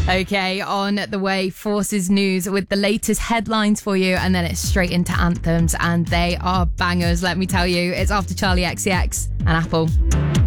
Okay, on the way, Forces News with the latest headlines for you, and then it's straight into anthems, and they are bangers, let me tell you. It's after Charlie XCX and Apple.